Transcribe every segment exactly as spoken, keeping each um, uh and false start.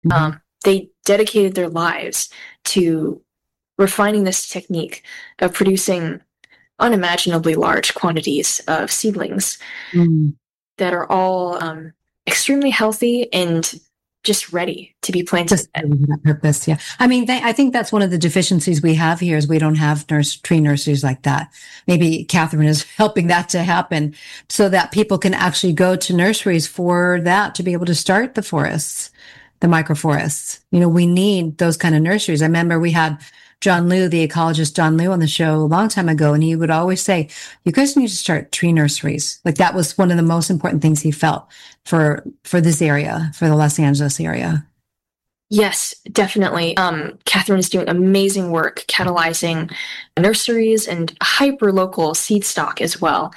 Mm-hmm. Um, they dedicated their lives to refining this technique of producing unimaginably large quantities of seedlings Mm. that are all um, extremely healthy and just ready to be planted. Just for that purpose, yeah. I mean, they, I think that's one of the deficiencies we have here is we don't have nurse tree nurseries like that. Maybe Catherine is helping that to happen so that people can actually go to nurseries for that to be able to start the forests, the microforests. You know, we need those kind of nurseries. I remember we had John Liu, the ecologist John Liu, on the show a long time ago, and he would always say, "You guys need to start tree nurseries." Like that was one of the most important things he felt for for this area, for the Los Angeles area. Yes, definitely. Um, Catherine is doing amazing work catalyzing nurseries and hyper local seed stock as well.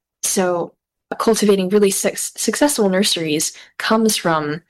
So, cultivating really su- successful nurseries comes from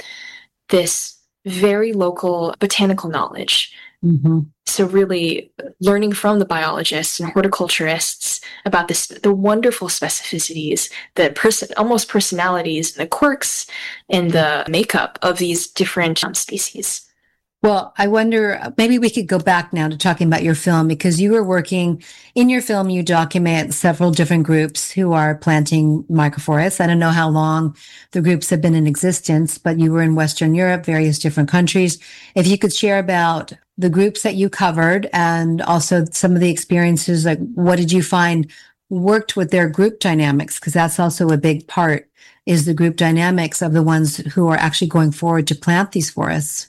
this very local botanical knowledge. Mm-hmm. So really learning from the biologists and horticulturists about this, the wonderful specificities, the person, almost personalities, the quirks, and the makeup of these different um, species. Well, I wonder, maybe we could go back now to talking about your film because you were working in your film. You document several different groups who are planting microforests. I don't know how long the groups have been in existence, but you were in Western Europe, various different countries. If you could share about the groups that you covered and also some of the experiences, like what did you find worked with their group dynamics? Because that's also a big part is the group dynamics of the ones who are actually going forward to plant these forests.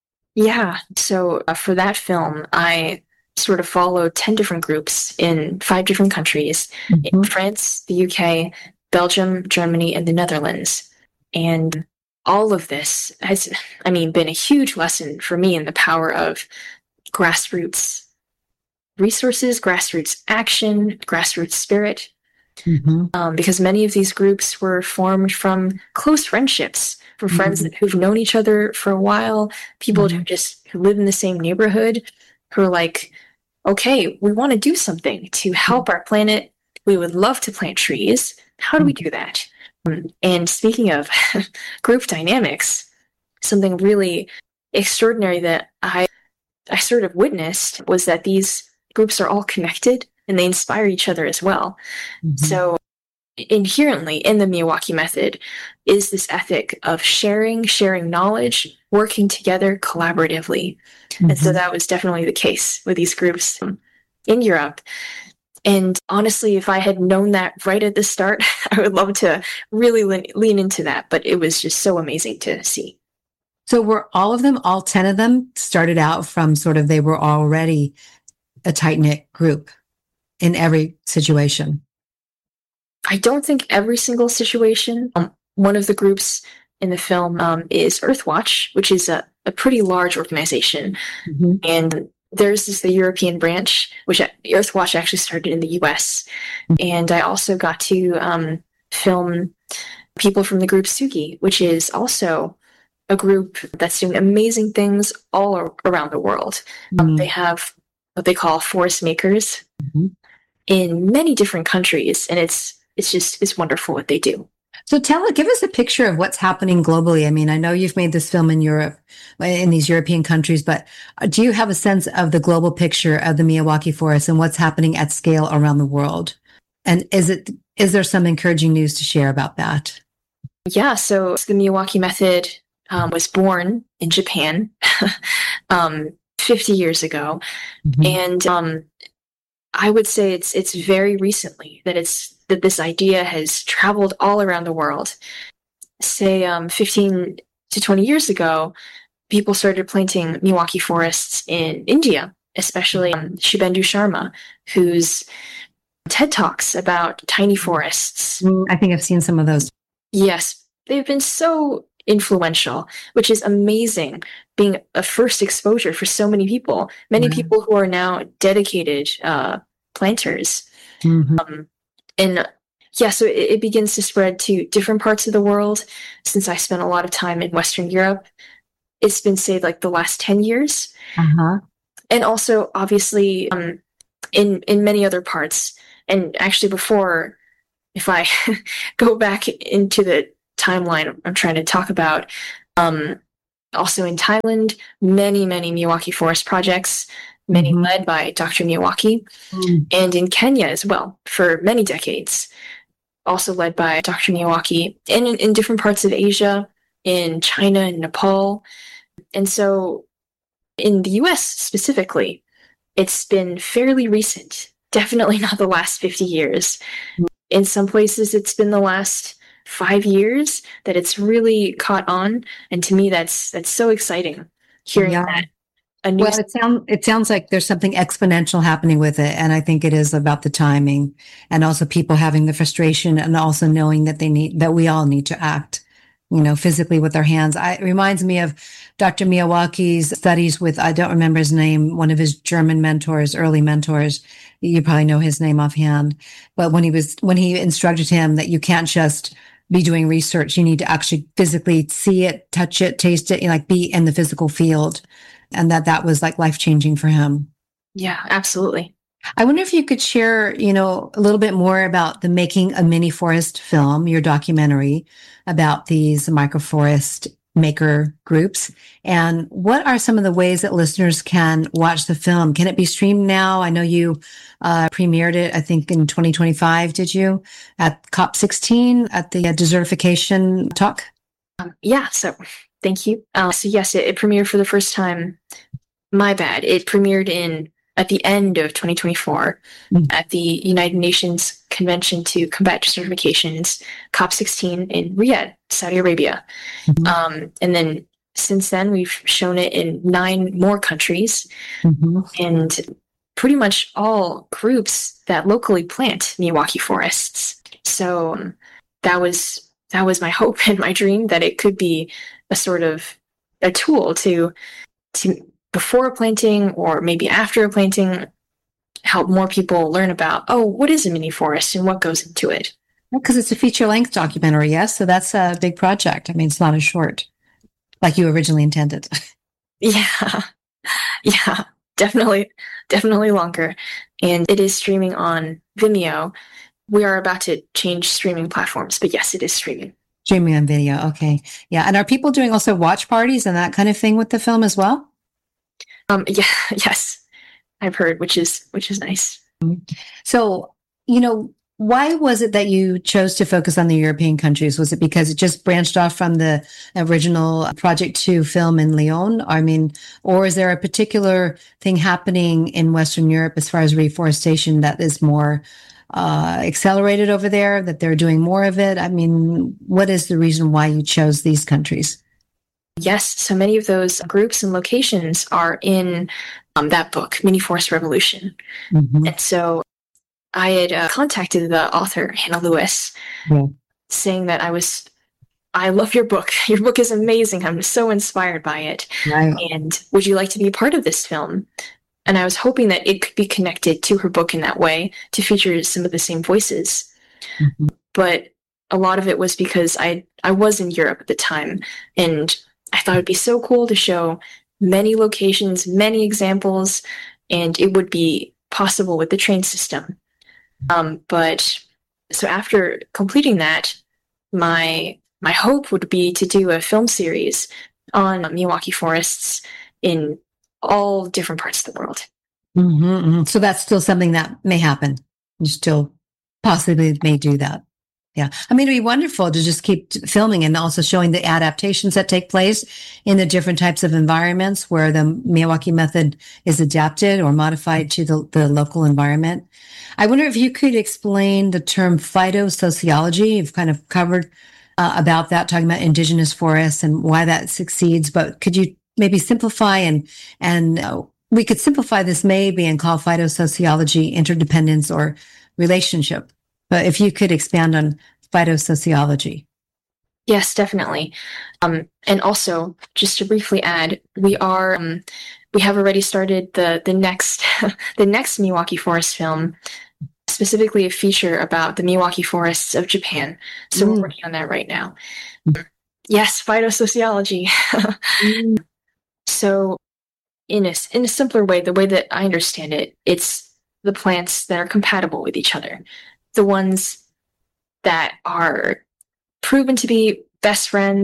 Yeah. So uh, for that film, I sort of followed ten different groups in five different countries, in Mm-hmm. France, the U K, Belgium, Germany, and the Netherlands. And all of this has, I mean, been a huge lesson for me in the power of grassroots resources, grassroots action, grassroots spirit, Mm-hmm. um, because many of these groups were formed from close friendships, from friends Mm-hmm. that, who've known each other for a while, people who Mm-hmm. just who live in the same neighborhood, who are like, okay, we want to do something to help our planet. We would love to plant trees. How do we do that? Um, and speaking of group dynamics, something really extraordinary that I I sort of witnessed was that these groups are all connected and they inspire each other as well. Mm-hmm. So inherently in the Miyawaki method is this ethic of sharing, sharing knowledge, working together collaboratively. And so Mm-hmm. that was definitely the case with these groups in Europe. And honestly, if I had known that right at the start, I would love to really lean, lean into that. But it was just so amazing to see. So were all of them, all ten of them started out from sort of, they were already a tight knit group in every situation. I don't think every single situation. Um, one of the groups in the film um, is Earthwatch, which is a, a pretty large organization. Mm-hmm. And there's this the European branch, which Earthwatch actually started in the U S. And I also got to um, film people from the group Sugi, which is also a group that's doing amazing things all around the world. Um, Mm-hmm. they have what they call forest makers in many different countries, and it's it's just it's wonderful what they do. So tell give us a picture of what's happening globally. I mean, I know you've made this film in Europe, in these European countries, but do you have a sense of the global picture of the Miyawaki forest and what's happening at scale around the world? And is it is there some encouraging news to share about that? Yeah, so the Miyawaki method um, was born in Japan um, fifty years ago, Mm-hmm. and um, I would say it's it's very recently that it's that this idea has traveled all around the world. Say um, fifteen to twenty years ago, people started planting Miyawaki forests in India, especially um, Shubhendu Sharma, whose TED Talks about tiny forests. I think I've seen some of those. Yes, they've been so influential, which is amazing, being a first exposure for so many people. Many Yeah. people who are now dedicated uh, planters. Mm-hmm. Um, and yeah, so it, it begins to spread to different parts of the world. Since I spent a lot of time in Western Europe, it's been, say, like the last ten years. Uh-huh. And also, obviously, um, in, in many other parts. And actually, before, if I go back into the timeline I'm trying to talk about, um, Also in Thailand, many, many Miyawaki forest projects, many Mhm. led by Doctor Miyawaki, Mm. and in Kenya as well for many decades, also led by Doctor Miyawaki, and in, in different parts of Asia, in China and Nepal. And so in the U S specifically, it's been fairly recent, definitely not the last fifty years. In some places, it's been the last five years that it's really caught on. And to me, that's that's so exciting hearing Yeah. that a new Well, it sounds it sounds like there's something exponential happening with it, and I think it is about the timing, and also people having the frustration, and also knowing that they need that we all need to act, you know, physically with our hands. I, it reminds me of Doctor Miyawaki's studies with, I don't remember his name, one of his German mentors, early mentors. You probably know his name offhand, but when he was when he instructed him that you can't just be doing research, you need to actually physically see it, touch it, taste it, you know, like be in the physical field, and that that was like life changing for him. Yeah, absolutely. I wonder if you could share, you know, a little bit more about the Making a Mini Forest film, your documentary about these microforest maker groups. And what are some of the ways that listeners can watch the film? Can it be streamed now? I know you uh, premiered it, I think, in twenty twenty-five, did you? At COP sixteen, at the uh, desertification talk? Um, yeah, so thank you. Uh, so yes, it, it premiered for the first time. My bad. It premiered in at the end of twenty twenty-four Mm. at the United Nations Convention to Combat Desertifications, COP sixteen in Riyadh, Saudi Arabia. Mhm. Um, and then since then, we've shown it in nine more countries, Mhm. and pretty much all groups that locally plant Miyawaki forests. So um, that was that was my hope and my dream, that it could be a sort of a tool to to before a planting or maybe after a planting, help more people learn about, oh, what is a mini forest and what goes into it. Because it's a feature length documentary, yes? So that's a big project. I mean, it's not a short like you originally intended. Yeah, yeah, definitely, definitely longer. And it is streaming on Vimeo. We are about to change streaming platforms, but yes, it is streaming. Streaming on video. Okay. Yeah. And are people doing also watch parties and that kind of thing with the film as well? Um, yeah, yes, I've heard, which is which is nice. So, you know, why was it that you chose to focus on the European countries? Was it because it just branched off from the original Project Two film in Lyon? I mean, or is there a particular thing happening in Western Europe as far as reforestation that is more uh, accelerated over there, that they're doing more of it? I mean, what is the reason why you chose these countries? Yes, so many of those groups and locations are in um, that book, Mini Forest Revolution. Mm-hmm. And so I had uh, contacted the author, Hannah Lewis, Yeah. saying that I was, I love your book. Your book is amazing. I'm so inspired by it. Right. And would you like to be a part of this film? And I was hoping that it could be connected to her book in that way to feature some of the same voices. Mm-hmm. But a lot of it was because I, I was in Europe at the time, and I thought it'd be so cool to show many locations, many examples, and it would be possible with the train system. Um, but so after completing that, my my hope would be to do a film series on Miyawaki forests in all different parts of the world. Mm-hmm, mm-hmm. So that's still something that may happen. You still possibly may do that. Yeah. I mean, it'd be wonderful to just keep filming and also showing the adaptations that take place in the different types of environments where the Miyawaki method is adapted or modified to the, the local environment. I wonder if you could explain the term phytosociology. You've kind of covered uh, about that, talking about indigenous forests and why that succeeds, but could you maybe simplify and, and uh, we could simplify this maybe and call phytosociology interdependence or relationship. But if you could expand on phytosociology. Yes, definitely. Um, and also, just to briefly add, we are um, we have already started the the next the next Miyawaki forest film, specifically a feature about the Miyawaki forests of Japan. So mm. we're working on that right now. Mm. Yes, phytosociology. mm. So, in a in a simpler way, the way that I understand it, it's the plants that are compatible with each other, the ones that are proven to be best friends,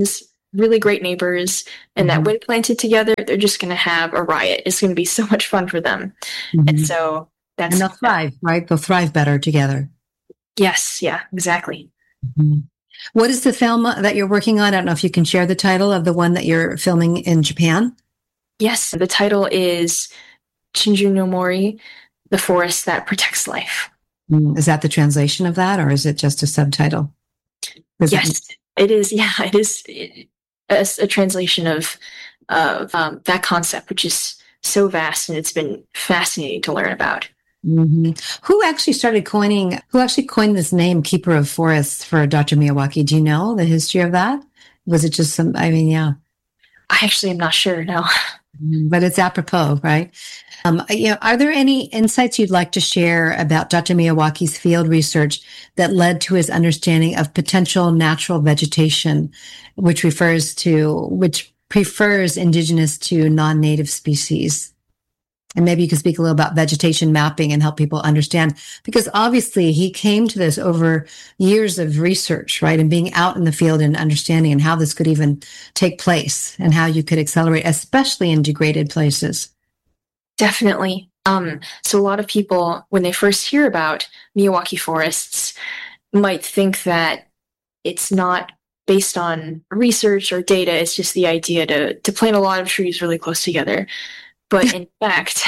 really great neighbors, and Mm-hmm. that when planted together, they're just going to have a riot. It's going to be so much fun for them. Mm-hmm. And so that's... And they'll thrive, right? They'll thrive better together. Yes, yeah, exactly. Mm-hmm. What is the film that you're working on? I don't know if you can share the title of the one that you're filming in Japan. Yes, the title is Shinju no Mori, The Forest That Protects Life. Is that the translation of that, or is it just a subtitle? Is yes, it, it is. Yeah, it is a, a translation of, of um, that concept, which is so vast, and it's been fascinating to learn about. Mm-hmm. Who actually started coining, who actually coined this name, Keeper of Forests, for Doctor Miyawaki? Do you know the history of that? Was it just some, I mean, yeah. I actually am not sure, no. But it's apropos, right? Um, you know, are there any insights you'd like to share about Doctor Miyawaki's field research that led to his understanding of potential natural vegetation, which refers to, which prefers indigenous to non-native species? And maybe you could speak a little about vegetation mapping and help people understand, because obviously he came to this over years of research, right? And being out in the field and understanding and how this could even take place and how you could accelerate, especially in degraded places. Definitely. Um, so a lot of people, when they first hear about Miyawaki forests, might think that it's not based on research or data. It's just the idea to, to plant a lot of trees really close together. But in fact,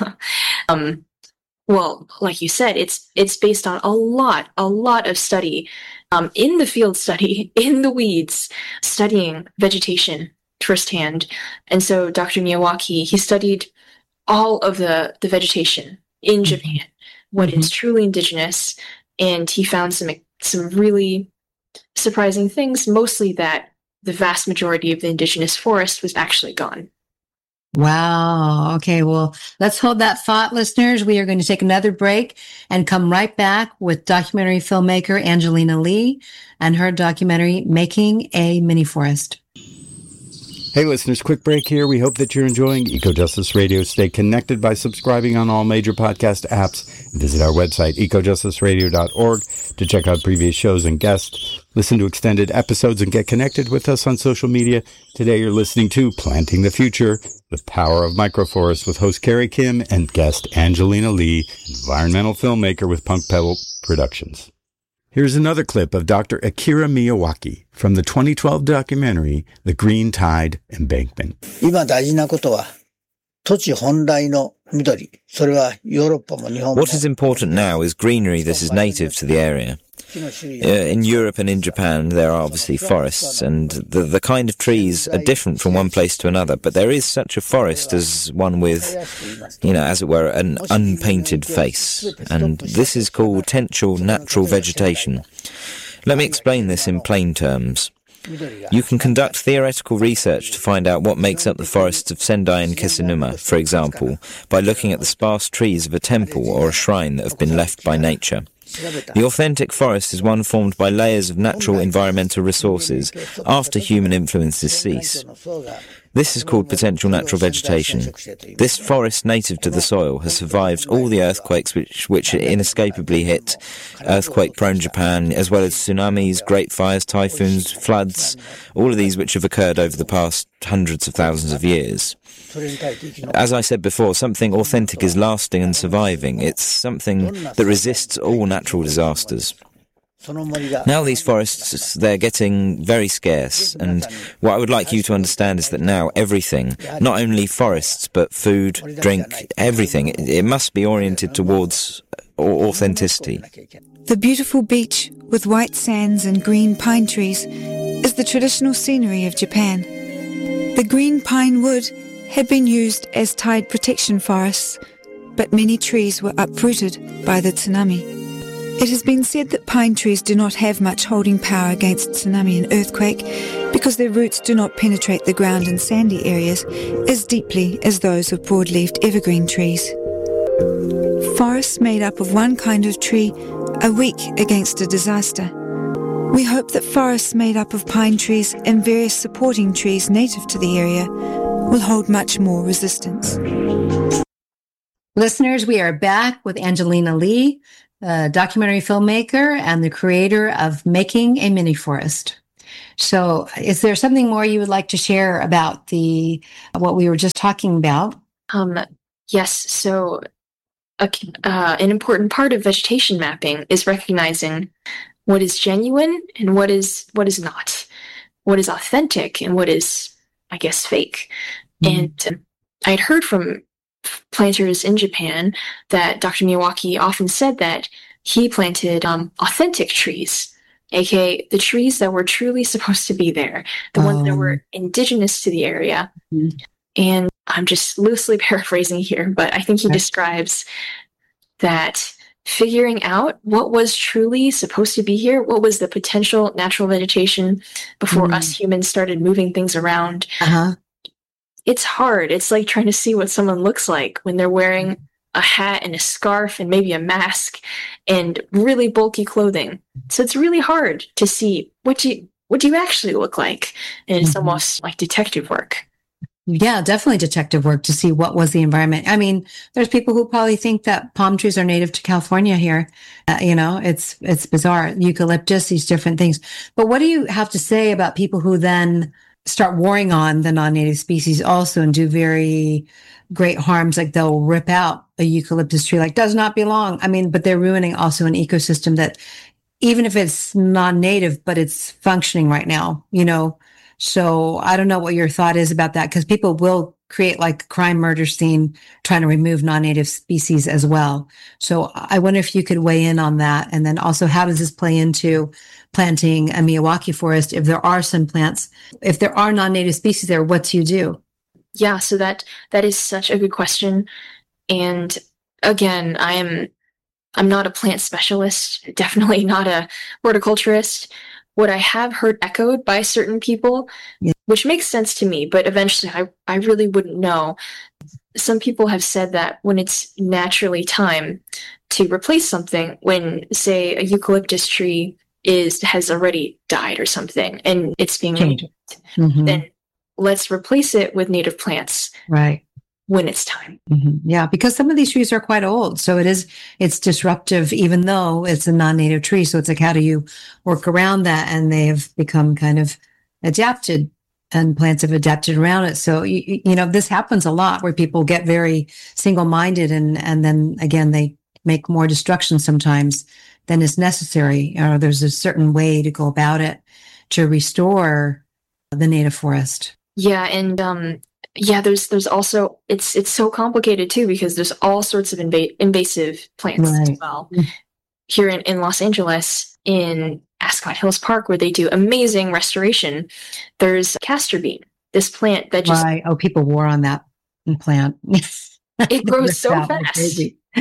um, well, like you said, it's it's based on a lot, a lot of study, um, in the field study, in the weeds, studying vegetation firsthand. And so Doctor Miyawaki, he studied all of the, the vegetation in Japan, what mm-hmm. is truly indigenous, and he found some some really surprising things, mostly that the vast majority of the indigenous forest was actually gone. Wow. Okay. Well, let's hold that thought, listeners. We are going to take another break and come right back with documentary filmmaker Angelina Lee and her documentary, Making a Mini Forest. Hey listeners, quick break here. We hope that you're enjoying Eco Justice Radio. Stay connected by subscribing on all major podcast apps. Visit our website, eco justice radio dot org, to check out previous shows and guests. Listen to extended episodes and get connected with us on social media. Today you're listening to Planting the Future, The Power of Microforests with host Carrie Kim and guest Angelina Lee, environmental filmmaker with Punk Pebble Productions. Here's another clip of Doctor Akira Miyawaki from the twenty twelve documentary, The Green Tide Embankment. 今大事なことは、土地本来の緑。それはヨーロッパも日本も。 What is important now is greenery that is native to the area. Uh, in Europe and in Japan, there are obviously forests, and the, the kind of trees are different from one place to another, but there is such a forest as one with, you know, as it were, an unpainted face, and this is called potential natural vegetation. Let me explain this in plain terms. You can conduct theoretical research to find out what makes up the forests of Sendai and Kisunuma, for example, by looking at the sparse trees of a temple or a shrine that have been left by nature. The authentic forest is one formed by layers of natural environmental resources after human influences cease. This is called potential natural vegetation. This forest native to the soil has survived all the earthquakes which, which inescapably hit earthquake-prone Japan, as well as tsunamis, great fires, typhoons, floods, all of these which have occurred over the past hundreds of thousands of years. As I said before, something authentic is lasting and surviving. It's something that resists all natural disasters. Now these forests, they're getting very scarce, and what I would like you to understand is that now everything, not only forests, but food, drink, everything, it, it must be oriented towards authenticity. The beautiful beach with white sands and green pine trees is the traditional scenery of Japan. The green pine wood had been used as tide protection forests, but many trees were uprooted by the tsunami. It has been said that pine trees do not have much holding power against tsunami and earthquake because their roots do not penetrate the ground in sandy areas as deeply as those of broad-leaved evergreen trees. Forests made up of one kind of tree are weak against a disaster. We hope that forests made up of pine trees and various supporting trees native to the area will hold much more resistance. Listeners, we are back with Angelina Lee, a documentary filmmaker and the creator of Making a Mini Forest. So is there something more you would like to share about the what we were just talking about? Um, yes. So a, uh, an important part of vegetation mapping is recognizing what is genuine and what is what is not, what is authentic and what is, I guess, fake. Mm-hmm. And um, I'd heard from planters in Japan that Doctor Miyawaki often said that he planted um, authentic trees, aka the trees that were truly supposed to be there, the um, ones that were indigenous to the area. Mm-hmm. And I'm just loosely paraphrasing here, but I think he okay. describes that figuring out what was truly supposed to be here, what was the potential natural vegetation before mm. us humans started moving things around. Uh-huh. It's hard. It's like trying to see what someone looks like when they're wearing a hat and a scarf and maybe a mask and really bulky clothing. So it's really hard to see what do you, what do you actually look like? And it's mm-hmm. almost like detective work. Yeah, definitely detective work to see what was the environment. I mean, there's people who probably think that palm trees are native to California here. Uh, you know, it's, it's bizarre. Eucalyptus, these different things. But what do you have to say about people who then start warring on the non-native species also and do very great harms? Like they'll rip out a eucalyptus tree, like does not belong. I mean, but they're ruining also an ecosystem that even if it's non-native, but it's functioning right now, you know. So I don't know what your thought is about that, because people will create like a crime murder scene trying to remove non-native species as well. So I wonder if you could weigh in on that. And then also, how does this play into planting a Miyawaki forest? If there are some plants, if there are non-native species there, what do you do? Yeah, so that that is such a good question. And again, I am I'm not a plant specialist, definitely not a horticulturist. What I have heard echoed by certain people, yeah. which makes sense to me, but eventually I, I really wouldn't know. Some people have said that when it's naturally time to replace something, when, say, a eucalyptus tree is has already died or something, and it's being removed, mm-hmm. then let's replace it with native plants. Right. When it's time. Mm-hmm. Yeah, because some of these trees are quite old. So it is, it's disruptive, even though it's a non-native tree. So it's like, how do you work around that? And they have become kind of adapted, and plants have adapted around it. So, you, you know, this happens a lot where people get very single-minded, and, and then again, they make more destruction sometimes than is necessary. Or there's a certain way to go about it to restore the native forest. Yeah. And, um, Yeah, there's there's also it's it's so complicated too, because there's all sorts of inv- invasive plants right. as well. Here in, in Los Angeles, in Ascot Hills Park, where they do amazing restoration, there's castor bean, this plant that just right. Oh, people war on that plant. It grows so fast.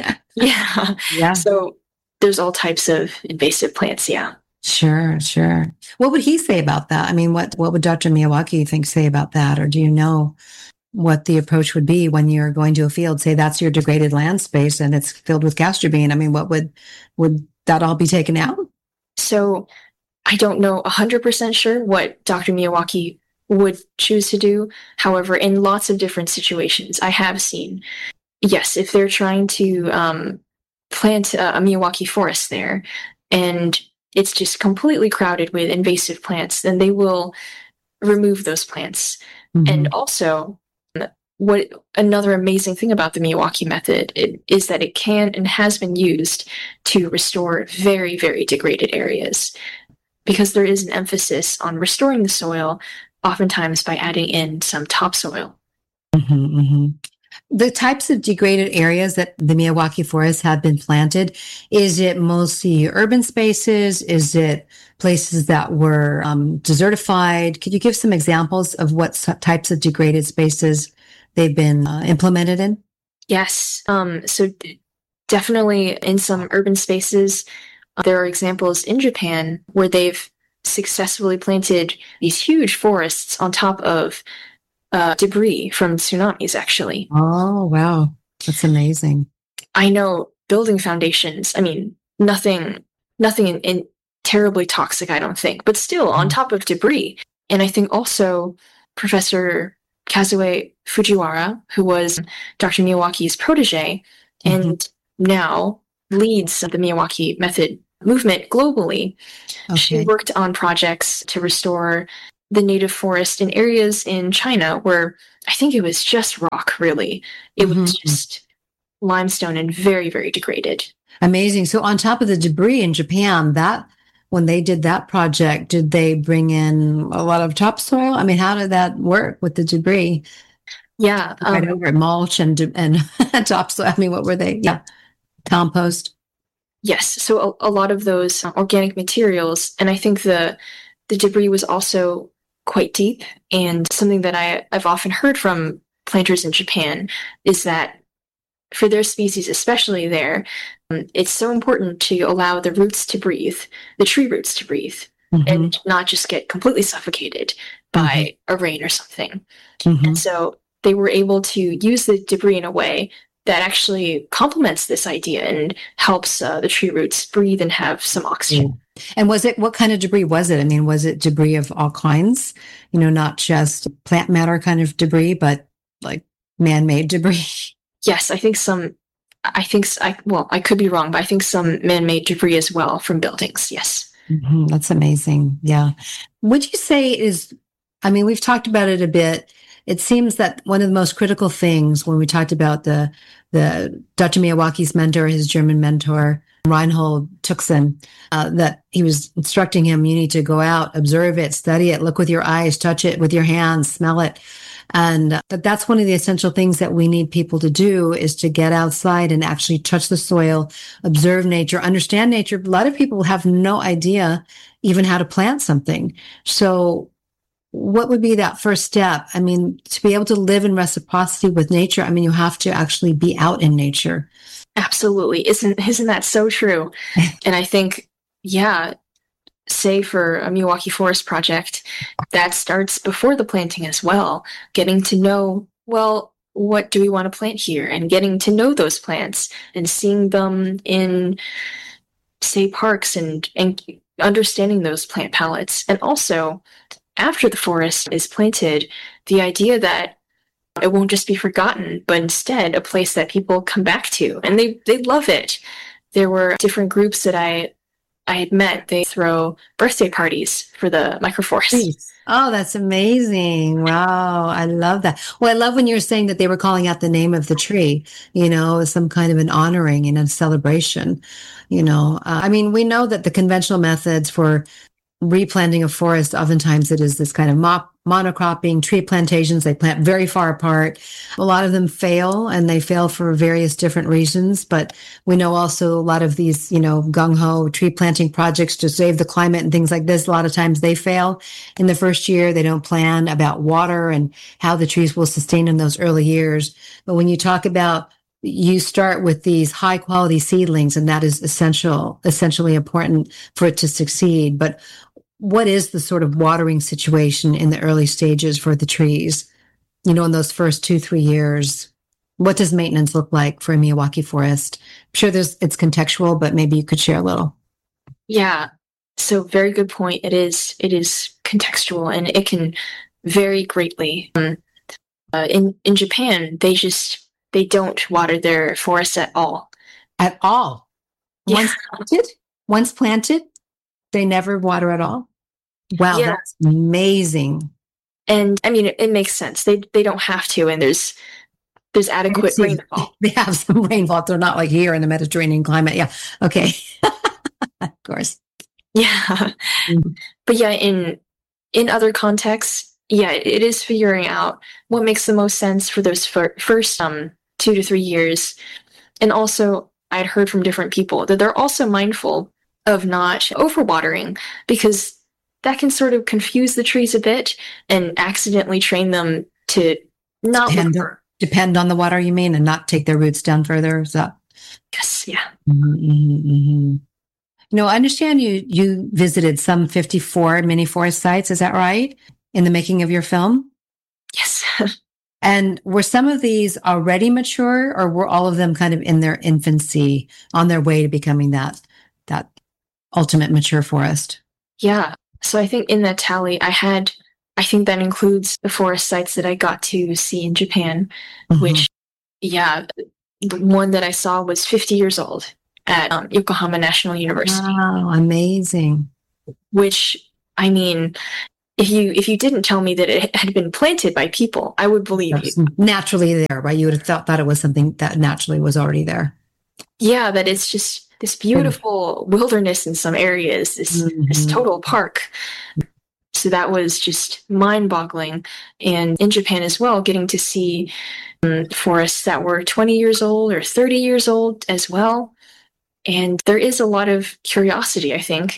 yeah. Yeah. So there's all types of invasive plants. Yeah. Sure, sure. What would he say about that? I mean, what, what would Doctor Miyawaki think say about that? Or do you know what the approach would be when you're going to a field? Say that's your degraded land space and it's filled with castor bean. I mean, what would, would that all be taken out? So I don't know one hundred percent sure what Doctor Miyawaki would choose to do. However, in lots of different situations, I have seen, yes, if they're trying to um, plant a, a Miyawaki forest there, and it's just completely crowded with invasive plants, then they will remove those plants. Mm-hmm. And also, what another amazing thing about the Miyawaki method it, is that it can and has been used to restore very, very degraded areas, because there is an emphasis on restoring the soil, oftentimes by adding in some topsoil. Mm-hmm, mm-hmm. The types of degraded areas that the Miyawaki forests have been planted, is it mostly urban spaces? Is it places that were um, desertified? Could you give some examples of what types of degraded spaces they've been uh, implemented in? Yes. Um, so d- definitely in some urban spaces, uh, there are examples in Japan where they've successfully planted these huge forests on top of Uh, debris from tsunamis, actually. Oh, wow. That's amazing. I know building foundations, I mean, nothing, nothing in, in terribly toxic, I don't think, but still mm. on top of debris. And I think also Professor Kazue Fujiwara, who was Doctor Miyawaki's protege, mm-hmm. and now leads the Miyawaki method movement globally. Okay. She worked on projects to restore the native forest in areas in China where I think it was just rock, really. It mm-hmm. was just limestone and very, very degraded. Amazing. So on top of the debris in Japan, that when they did that project, did they bring in a lot of topsoil? I mean, how did that work with the debris? Yeah. Right um, over it, mulch and and topsoil. I mean, what were they? Yeah. Compost. Yes. So a, a lot of those organic materials, and I think the the debris was also quite deep. And something that I, I've often heard from planters in Japan is that for their species, especially there, um, it's so important to allow the roots to breathe, the tree roots to breathe, mm-hmm. and not just get completely suffocated by mm-hmm. a rain or something. Mm-hmm. And so they were able to use the debris in a way that actually complements this idea and helps uh, the tree roots breathe and have some oxygen. And was it, what kind of debris was it? I mean, was it debris of all kinds? You know, not just plant matter kind of debris, but like man-made debris? Yes, I think some, I think, I well, I could be wrong, but I think some man-made debris as well from buildings, yes. Mm-hmm. That's amazing, yeah. Would you say is, I mean, we've talked about it a bit. It seems that one of the most critical things when we talked about the, the Doctor Miyawaki's mentor, his German mentor, Reinhold Tuxen, uh, that he was instructing him, you need to go out, observe it, study it, look with your eyes, touch it with your hands, smell it. And that that's one of the essential things that we need people to do is to get outside and actually touch the soil, observe nature, understand nature. A lot of people have no idea even how to plant something. So what would be that first step? I mean, to be able to live in reciprocity with nature, I mean, you have to actually be out in nature. Absolutely. Isn't, isn't that so true? And I think, yeah, say for a Miyawaki Forest project, that starts before the planting as well. Getting to know, well, what do we want to plant here? And getting to know those plants and seeing them in, say, parks and, and understanding those plant palettes. And also, after the forest is planted, the idea that it won't just be forgotten, but instead a place that people come back to. And they, they love it. There were different groups that I I had met. They throw birthday parties for the microforest. Oh, that's amazing. Wow. I love that. Well, I love when you were saying that they were calling out the name of the tree, you know, some kind of an honoring and a celebration, you know. Uh, I mean, we know that the conventional methods for replanting a forest, oftentimes it is this kind of mo- monocropping, tree plantations. They plant very far apart. A lot of them fail, and they fail for various different reasons. But we know also a lot of these, you know, gung-ho tree planting projects to save the climate and things like this, a lot of times they fail in the first year. They don't plan about water and how the trees will sustain in those early years. But when you talk about you start with these high quality seedlings, and that is essential, essentially important for it to succeed. But what is the sort of watering situation in the early stages for the trees? You know, in those first two, three years, what does maintenance look like for a Miyawaki forest? I'm sure there's, it's contextual, but maybe you could share a little. Yeah. So very good point. It is, it is contextual, and it can vary greatly. Um, uh, in, in Japan, they just, they don't water their forests at all. At all? Yeah. Once planted? Once planted, they never water at all? Wow, yeah. That's amazing. And I mean, it, it makes sense. They they don't have to, and there's there's adequate rainfall. They have some rainfall. They're not like here in the Mediterranean climate. Yeah. Okay. Of course. Yeah. Mm-hmm. But yeah, in in other contexts, yeah, it is figuring out what makes the most sense for those fir- first um two to three years. And also, I'd heard from different people that they're also mindful of not overwatering, because that can sort of confuse the trees a bit and accidentally train them to not depend, depend on the water, you mean, and not take their roots down further. Is that? Yes, yeah. Mm-hmm, mm-hmm. You know, I understand you you visited some fifty-four mini forest sites. Is that right? In the making of your film? Yes. And were some of these already mature, or were all of them kind of in their infancy, on their way to becoming that that ultimate mature forest? Yeah. So I think in that tally, I had, I think that includes the forest sites that I got to see in Japan, mm-hmm. which, yeah, the one that I saw was fifty years old. at um, Yokohama National University. Wow, amazing. Which, I mean, if you if you didn't tell me that it had been planted by people, I would believe you. Naturally there, right? You would have thought, thought it was something that naturally was already there. Yeah, that it's just this beautiful wilderness in some areas, this, mm-hmm. this total park. So that was just mind-boggling. And in Japan as well, getting to see um, forests that were twenty years old or thirty years old as well. And there is a lot of curiosity, I think,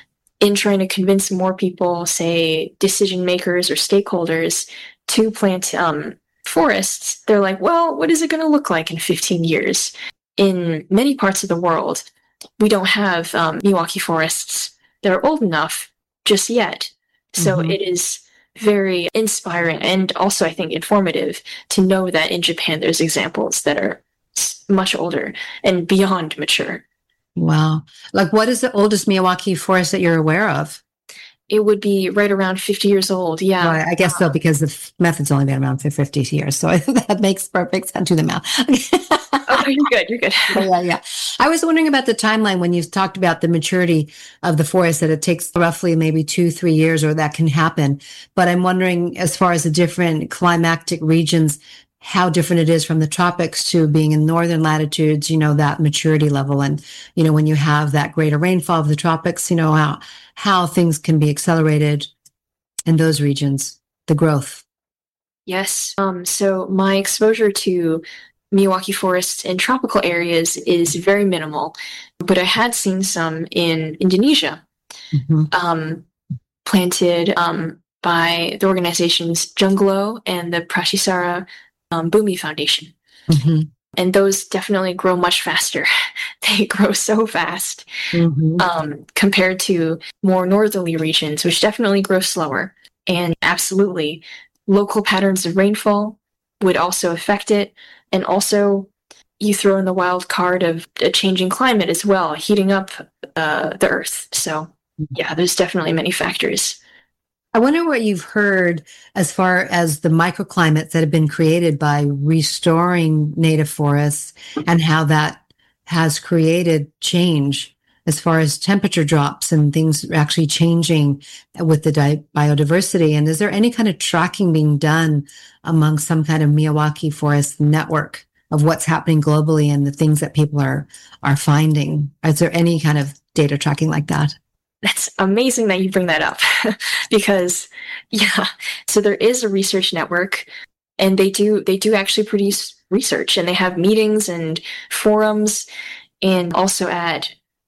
in trying to convince more people, say decision makers or stakeholders, to plant um, forests. They're like, well, what is it going to look like in fifteen years? In many parts of the world, we don't have um, Miyawaki forests that are old enough just yet. So mm-hmm. it is very inspiring and also, I think, informative to know that in Japan there's examples that are much older and beyond mature. Wow. Like, what is the oldest Miyawaki forest that you're aware of? It would be right around fifty years old. Yeah. Well, I guess so, because the f- method's only been around for fifty years. So that makes perfect sense. Do the math. Oh, you're good. You're good. yeah, yeah. I was wondering about the timeline when you've talked about the maturity of the forest, that it takes roughly maybe two, three years, or that can happen. But I'm wondering, as far as the different climatic regions, how different it is from the tropics to being in northern latitudes, you know, that maturity level. And, you know, when you have that greater rainfall of the tropics, you know, how, how things can be accelerated in those regions, the growth. Yes. Um, so my exposure to Miyawaki forests in tropical areas is very minimal, but I had seen some in Indonesia, mm-hmm. um, planted um, by the organizations Junglo and the Pratisara Um, Bumi Foundation. Mm-hmm. And those definitely grow much faster. They grow so fast mm-hmm. um, compared to more northerly regions, which definitely grow slower. And absolutely, local patterns of rainfall would also affect it. And also, you throw in the wild card of a changing climate as well, heating up uh, the earth. So, yeah, there's definitely many factors. I wonder what you've heard as far as the microclimates that have been created by restoring native forests, and how that has created change as far as temperature drops and things actually changing with the di- biodiversity. And is there any kind of tracking being done among some kind of Miyawaki forest network of what's happening globally and the things that people are, are finding? Is there any kind of data tracking like that? That's amazing that you bring that up because, yeah, so there is a research network, and they do they do actually produce research, and they have meetings and forums, and also at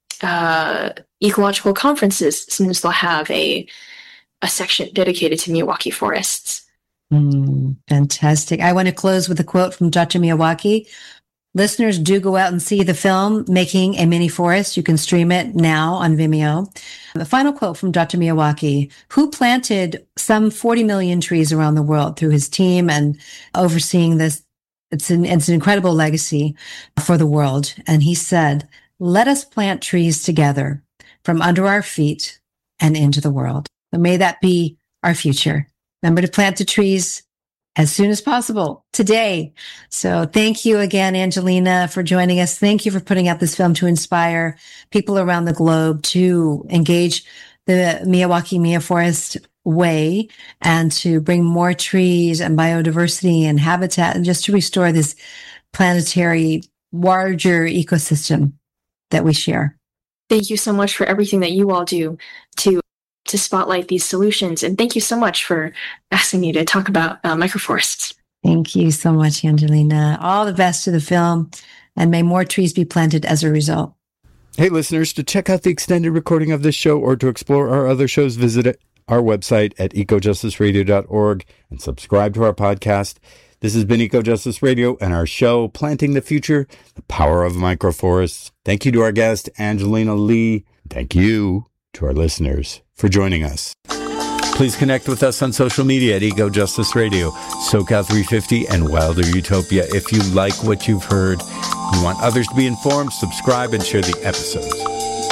uh, ecological conferences, sometimes they'll have a a section dedicated to Miyawaki forests. Mm, fantastic. I want to close with a quote from Doctor Miyawaki. Listeners, do go out and see the film, Making a Mini Forest. You can stream it now on Vimeo. The final quote from Doctor Miyawaki, who planted some forty million trees around the world through his team and overseeing this. It's an, it's an incredible legacy for the world. And he said, let us plant trees together from under our feet and into the world. So may that be our future. Remember to plant the trees as soon as possible today. So thank you again, Angelina, for joining us. Thank you for putting out this film to inspire people around the globe to engage the Miyawaki Mia Forest way and to bring more trees and biodiversity and habitat, and just to restore this planetary larger ecosystem that we share. Thank you so much for everything that you all do to to spotlight these solutions. And thank you so much for asking me to talk about uh, microforests. Thank you so much, Angelina. All the best to the film, and may more trees be planted as a result. Hey, listeners, to check out the extended recording of this show or to explore our other shows, visit our website at eco justice radio dot org and subscribe to our podcast. This has been Eco Justice Radio and our show, Planting the Future, the Power of Microforests. Thank you to our guest, Angelina Lee. Thank you to our listeners for joining us. Please connect with us on social media at Eco Justice Radio, SoCal three fifty, and Wilder Utopia. If you like what you've heard, you want others to be informed, subscribe and share the episodes.